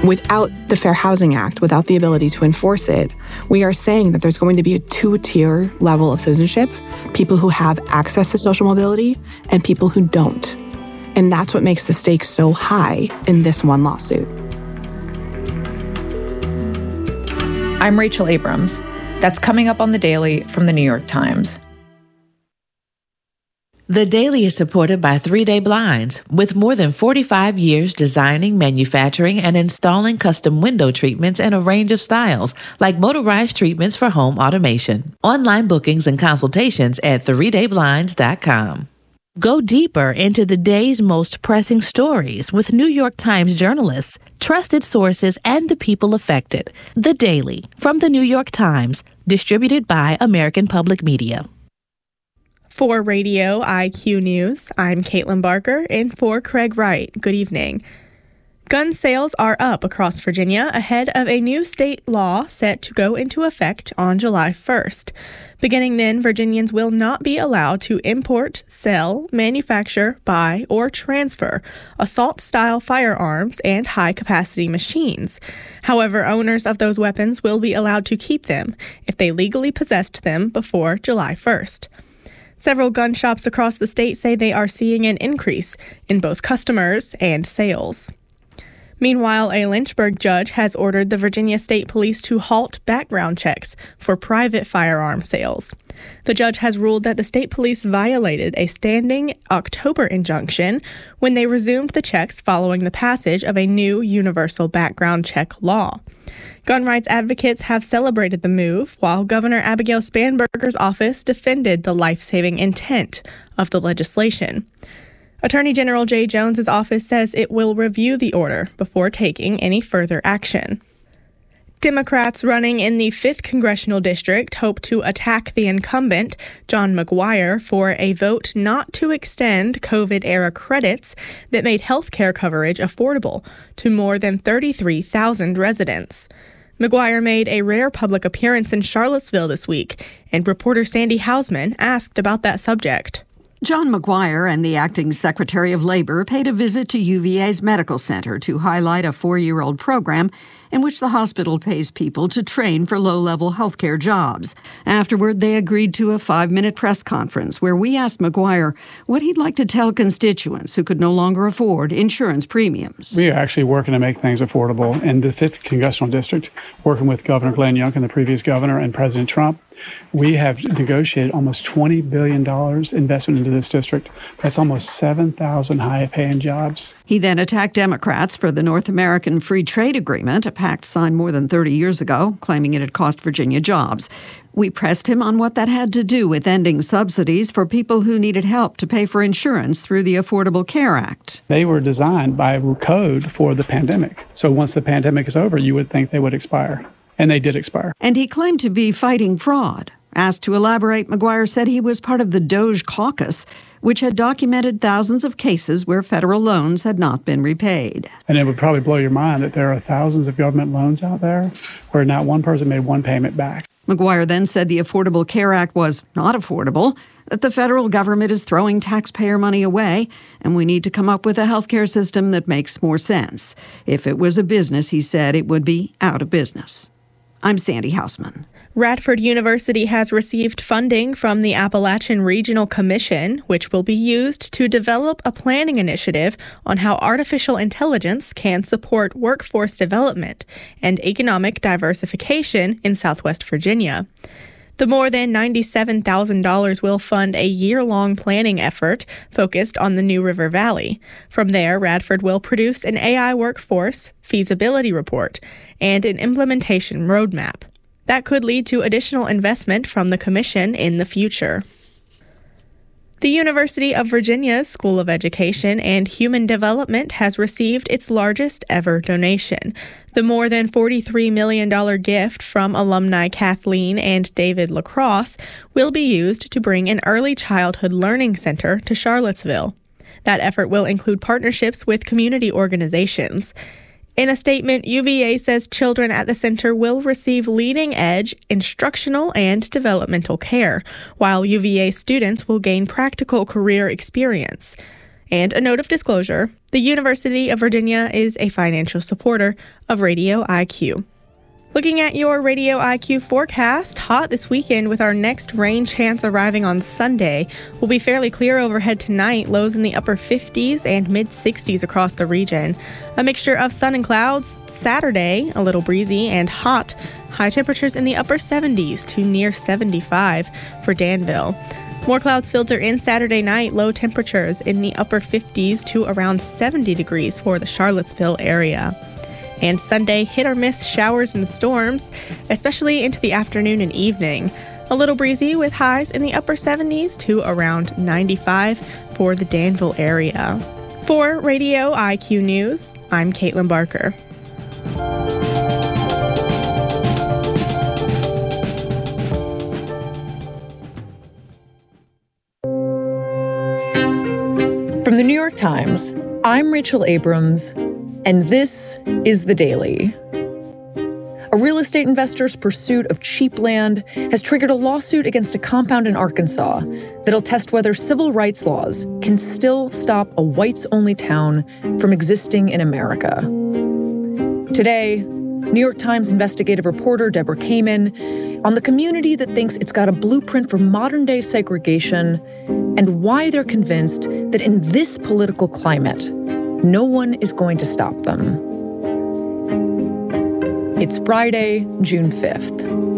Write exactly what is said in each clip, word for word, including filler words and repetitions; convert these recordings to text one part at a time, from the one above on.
Without the Fair Housing Act, without the ability to enforce it, we are saying that there's going to be a two-tier level of citizenship, people who have access to social mobility and people who don't. And that's what makes the stakes so high in this one lawsuit. I'm Rachel Abrams. That's coming up on The Daily from The New York Times. The Daily is supported by Three Day Blinds, with more than forty-five years designing, manufacturing, and installing custom window treatments in a range of styles, like motorized treatments for home automation. Online bookings and consultations at three day blinds dot com. Go deeper into the day's most pressing stories with New York Times journalists, trusted sources, and the people affected. The Daily from The New York Times, distributed by American Public Media. For Radio I Q News, I'm Caitlin Barker, and for Craig Wright, good evening. Gun sales are up across Virginia ahead of a new state law set to go into effect on July first. Beginning then, Virginians will not be allowed to import, sell, manufacture, buy, or transfer assault-style firearms and high-capacity machines. However, owners of those weapons will be allowed to keep them if they legally possessed them before July first. Several gun shops across the state say they are seeing an increase in both customers and sales. Meanwhile, a Lynchburg judge has ordered the Virginia State Police to halt background checks for private firearm sales. The judge has ruled that the state police violated a standing October injunction when they resumed the checks following the passage of a new universal background check law. Gun rights advocates have celebrated the move, while Governor Abigail Spanberger's office defended the life-saving intent of the legislation. Attorney General Jay Jones's office says it will review the order before taking any further action. Democrats running in the fifth Congressional District hope to attack the incumbent, John McGuire, for a vote not to extend COVID-era credits that made health care coverage affordable to more than thirty-three thousand residents. McGuire made a rare public appearance in Charlottesville this week, and reporter Sandy Hausman asked about that subject. John McGuire and the acting Secretary of Labor paid a visit to U V A's medical center to highlight a four-year-old program in which the hospital pays people to train for low-level healthcare jobs. Afterward, they agreed to a five-minute press conference where we asked McGuire what he'd like to tell constituents who could no longer afford insurance premiums. We are actually working to make things affordable. In the fifth Congressional District, working with Governor Glenn Youngkin, the previous governor, and President Trump, we have negotiated almost twenty billion dollars investment into this district. That's almost seven thousand high-paying jobs. He then attacked Democrats for the North American Free Trade Agreement, a pact signed more than thirty years ago, claiming it had cost Virginia jobs. We pressed him on what that had to do with ending subsidies for people who needed help to pay for insurance through the Affordable Care Act. They were designed by code for the pandemic. So once the pandemic is over, you would think they would expire. And they did expire. And he claimed to be fighting fraud. Asked to elaborate, McGuire said he was part of the DOGE caucus, which had documented thousands of cases where federal loans had not been repaid. And it would probably blow your mind that there are thousands of government loans out there where not one person made one payment back. McGuire then said the Affordable Care Act was not affordable, that the federal government is throwing taxpayer money away, and we need to come up with a healthcare system that makes more sense. If it was a business, he said, it would be out of business. I'm Sandy Hausman. Radford University has received funding from the Appalachian Regional Commission, which will be used to develop a planning initiative on how artificial intelligence can support workforce development and economic diversification in Southwest Virginia. The more than ninety-seven thousand dollars will fund a year-long planning effort focused on the New River Valley. From there, Radford will produce an A I workforce feasibility report and an implementation roadmap. That could lead to additional investment from the commission in the future. The University of Virginia's School of Education and Human Development has received its largest ever donation. The more than forty-three million dollars gift from alumni Kathleen and David LaCrosse will be used to bring an early childhood learning center to Charlottesville. That effort will include partnerships with community organizations. In a statement, U V A says children at the center will receive leading-edge instructional and developmental care, while U V A students will gain practical career experience. And a note of disclosure, the University of Virginia is a financial supporter of Radio I Q. Looking at your Radio I Q forecast, hot this weekend with our next rain chance arriving on Sunday. We'll be fairly clear overhead tonight, lows in the upper fifties and mid-sixties across the region. A mixture of sun and clouds Saturday, a little breezy and hot. High temperatures in the upper seventies to near seventy-five for Danville. More clouds filter in Saturday night, low temperatures in the upper fifties to around seventy degrees for the Charlottesville area. And Sunday, hit or miss showers and storms, especially into the afternoon and evening. A little breezy with highs in the upper seventies to around ninety-five for the Danville area. For Radio I Q News, I'm Caitlin Barker. From the New York Times, I'm Rachel Abrams, and this is The Daily. A real estate investor's pursuit of cheap land has triggered a lawsuit against a compound in Arkansas that'll test whether civil rights laws can still stop a whites-only town from existing in America. Today, New York Times investigative reporter Deborah Kamen on the community that thinks it's got a blueprint for modern-day segregation and why they're convinced that in this political climate, no one is going to stop them. It's Friday, June fifth.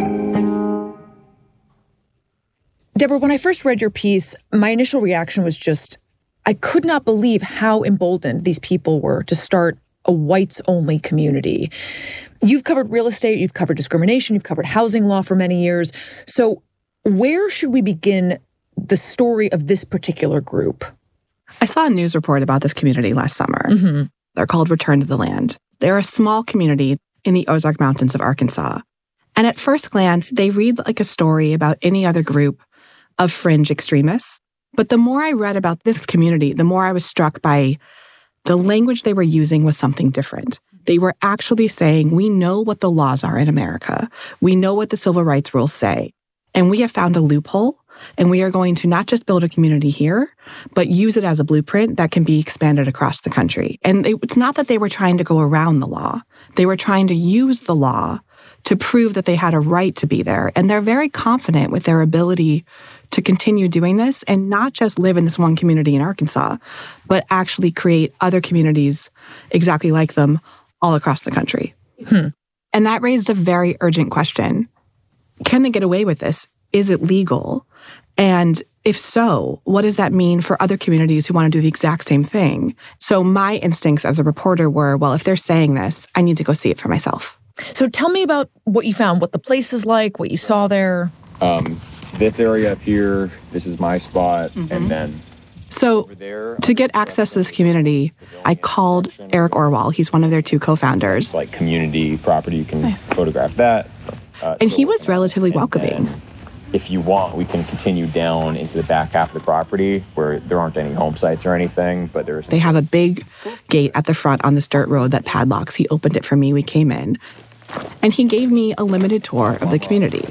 Deborah, when I first read your piece, my initial reaction was just, I could not believe how emboldened these people were to start a whites-only community. You've covered real estate, you've covered discrimination, you've covered housing law for many years. So where should we begin the story of this particular group? I saw a news report about this community last summer. Mm-hmm. They're called Return to the Land. They're a small community in the Ozark Mountains of Arkansas. And at first glance, they read like a story about any other group of fringe extremists. But the more I read about this community, the more I was struck by the language they were using was something different. They were actually saying, we know what the laws are in America. We know what the civil rights rules say. And we have found a loophole. And we are going to not just build a community here, but use it as a blueprint that can be expanded across the country. And they, it's not that they were trying to go around the law. They were trying to use the law to prove that they had a right to be there. And they're very confident with their ability to continue doing this and not just live in this one community in Arkansas, but actually create other communities exactly like them all across the country. Hmm. And that raised a very urgent question. Can they get away with this? Is it legal? And if so, what does that mean for other communities who want to do the exact same thing? So my instincts as a reporter were, well, if they're saying this, I need to go see it for myself. So tell me about what you found, what the place is like, what you saw there. Um, this area up here, this is my spot, mm-hmm. and then So to get access to this community, I called Eric Orwell. He's one of their two co-founders. Like community property, you can nice. photograph that. Uh, and so, he was relatively and welcoming. Then, if you want, we can continue down into the back half of the property where there aren't any home sites or anything, but there's... They have a big gate at the front on this dirt road that padlocks. He opened it for me. We came in. And he gave me a limited tour of the community.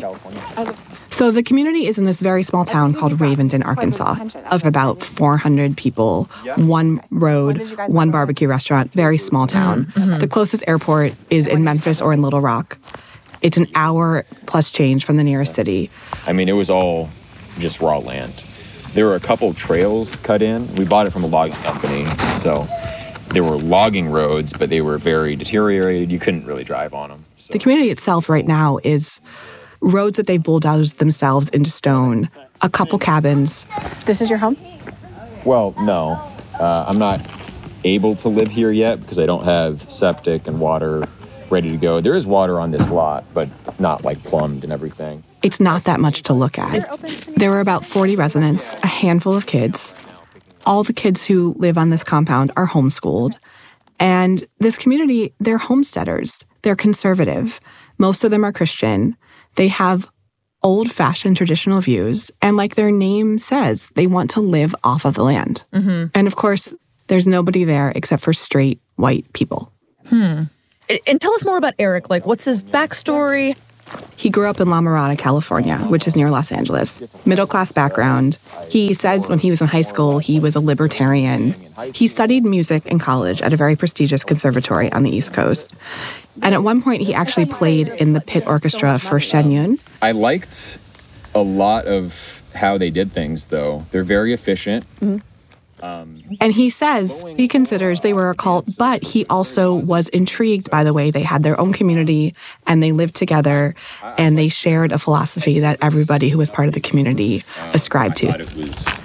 So the community is in this very small town called Ravenden, Arkansas, of about four hundred people, one road, one barbecue restaurant, very small town. Mm-hmm. The closest airport is in Memphis or in Little Rock. It's an hour plus change from the nearest city. I mean, it was all just raw land. There were a couple trails cut in. We bought it from a logging company, so there were logging roads, but they were very deteriorated. You couldn't really drive on them. So. The community itself right now is roads that they bulldozed themselves into stone, a couple cabins. This is your home? Well, no. Uh, I'm not able to live here yet because I don't have septic and water ready to go. There is water on this lot, but not like plumbed and everything. It's not that much to look at. There were about forty residents, a handful of kids. All the kids who live on this compound are homeschooled. And this community, they're homesteaders. They're conservative. Most of them are Christian. They have old-fashioned traditional views. And like their name says, they want to live off of the land. Mm-hmm. And of course, there's nobody there except for straight white people. Hmm. And tell us more about Eric. Like, what's his backstory? He grew up in La Mirada, California, which is near Los Angeles. Middle-class background. He says when he was in high school, he was a libertarian. He studied music in college at a very prestigious conservatory on the East Coast. And at one point, he actually played in the pit orchestra for Shen Yun. I liked a lot of how they did things, though. They're very efficient. Mm-hmm. Um, and he says he considers they were a cult, but he also was intrigued by the way they had their own community and they lived together and they shared a philosophy that everybody who was part of the community ascribed to. I thought it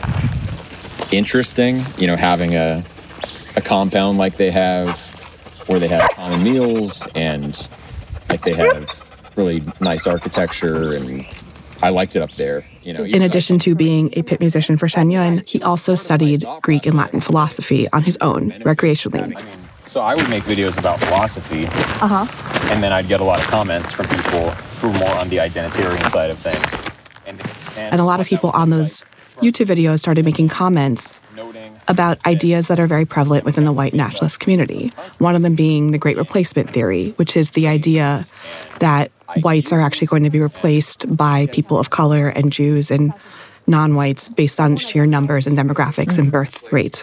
was interesting, you know, having a a compound like they have, where they have common meals and like they have really nice architecture, and I liked it up there. You know, in addition to being a pit musician for Shen Yun, he also studied Greek and Latin philosophy on his own, recreationally. So I would make videos about philosophy, uh-huh. and then I'd get a lot of comments from people who were more on the identitarian side of things. And, and, and a lot of people on those YouTube videos started making comments about ideas that are very prevalent within the white nationalist community. One of them being the Great Replacement theory, which is the idea that whites are actually going to be replaced by people of color and Jews and non-whites based on sheer numbers and demographics and birth rate.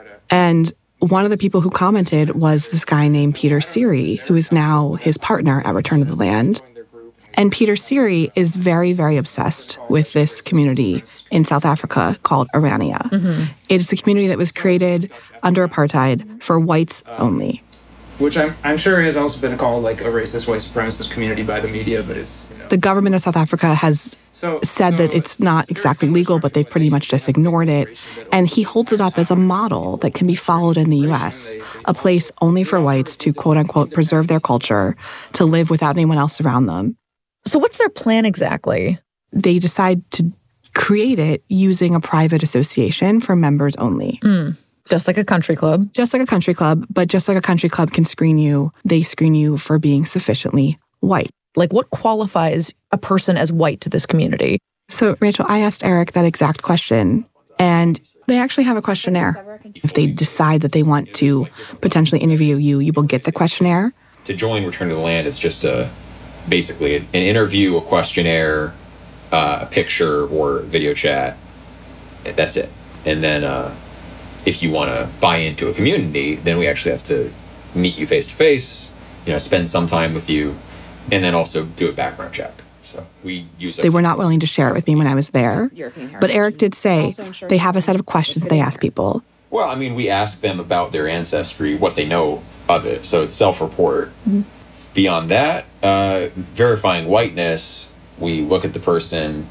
And one of the people who commented was this guy named Peter Siri, who is now his partner at Return to the Land. And Peter Siri is very, very obsessed with this community in South Africa called Orania. Mm-hmm. It is a community that was created under apartheid for whites only. Which I'm, I'm sure has also been called like a racist white supremacist community by the media, but it's, you know. The government of South Africa has so, said so that it's not exactly legal, but they've pretty much just ignored it. And he holds it up as a model that can be followed in the U S, a place only for whites to, quote unquote, preserve their culture, to live without anyone else around them. So what's their plan exactly? They decide to create it using a private association for members only. Mm. Just like a country club. Just like a country club, but just like a country club can screen you, they screen you for being sufficiently white. Like what qualifies a person as white to this community? So, Rachel, I asked Eric that exact question, and they actually have a questionnaire. If they decide that they want to potentially interview you, you will get the questionnaire. To join Return to the Land, it's just a basically an interview, a questionnaire, uh, a picture, or video chat. That's it. And then uh, if you want to buy into a community, then we actually have to meet you face to face, you know, spend some time with you, and then also do a background check. So we use. They were not willing to share it with me when I was there, but Eric did say they have a set of questions they ask people. Well, I mean, we ask them about their ancestry, what they know of it. So it's self-report. Mm-hmm. Beyond that, uh, verifying whiteness, we look at the person.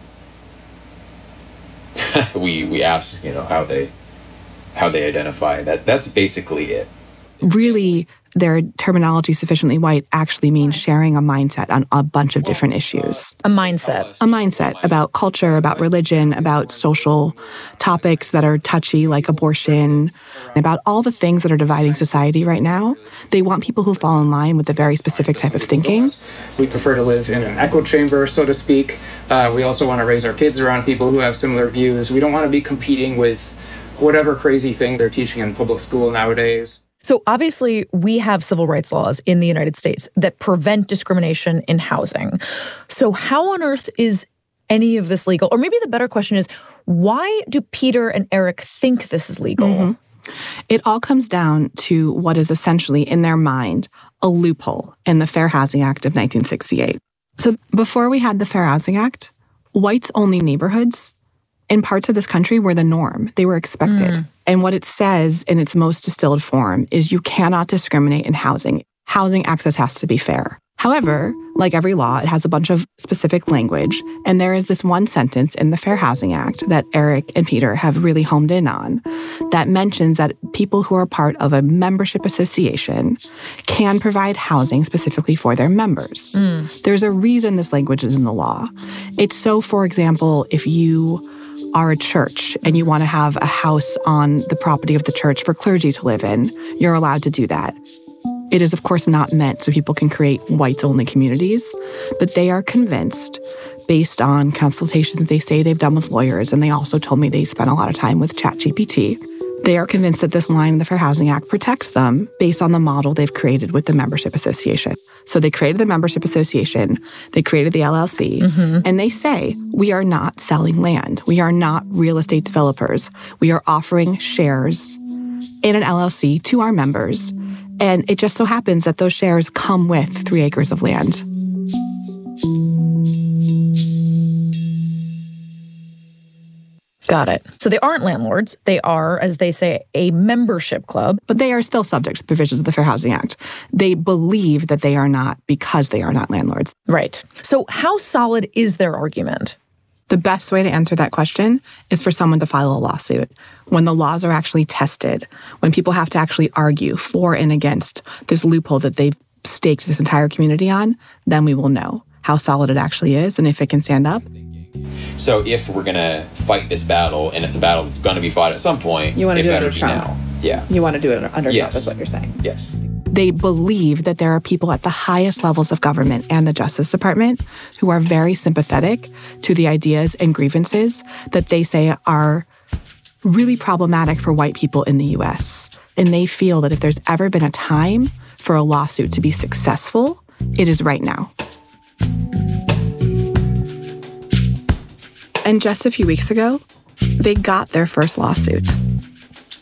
we we ask, you know, how they how they identify. That that's basically it. Really, their terminology sufficiently white actually means sharing a mindset on a bunch of different issues. A mindset. A mindset about culture, about religion, about social topics that are touchy like abortion, about all the things that are dividing society right now. They want people who fall in line with a very specific type of thinking. We prefer to live in an echo chamber, so to speak. Uh, we also want to raise our kids around people who have similar views. We don't want to be competing with whatever crazy thing they're teaching in public school nowadays. So obviously, we have civil rights laws in the United States that prevent discrimination in housing. So how on earth is any of this legal? Or maybe the better question is, why do Peter and Eric think this is legal? Mm-hmm. It all comes down to what is essentially, in their mind, a loophole in the Fair Housing Act of nineteen sixty-eight. So before we had the Fair Housing Act, whites-only neighborhoods in parts of this country were the norm. They were expected. Mm. And what it says in its most distilled form is you cannot discriminate in housing. Housing access has to be fair. However, like every law, it has a bunch of specific language. And there is this one sentence in the Fair Housing Act that Eric and Peter have really honed in on that mentions that people who are part of a membership association can provide housing specifically for their members. Mm. There's a reason this language is in the law. It's so, for example, if you are a church and you want to have a house on the property of the church for clergy to live in, you're allowed to do that. It is, of course, not meant so people can create whites-only communities, but they are convinced, based on consultations they say they've done with lawyers, and they also told me they spent a lot of time with ChatGPT, They are convinced that this line in the Fair Housing Act protects them based on the model they've created with the membership association. So they created the membership association, they created the L L C, mm-hmm. and they say, we are not selling land. We are not real estate developers. We are offering shares in an L L C to our members. And it just so happens that those shares come with three acres of land. Got it. So they aren't landlords. They are, as they say, a membership club. But they are still subject to the provisions of the Fair Housing Act. They believe that they are not because they are not landlords. Right. So how solid is their argument? The best way to answer that question is for someone to file a lawsuit. When the laws are actually tested, when people have to actually argue for and against this loophole that they've staked this entire community on, then we will know how solid it actually is and if it can stand up. So if we're going to fight this battle, and it's a battle that's going to be fought at some point, you want to it do better it under be Trump. now. Yeah. You want to do it under yes. Trump is what you're saying. Yes. They believe that there are people at the highest levels of government and the Justice Department who are very sympathetic to the ideas and grievances that they say are really problematic for white people in the U S. And they feel that if there's ever been a time for a lawsuit to be successful, it is right now. And just a few weeks ago, they got their first lawsuit.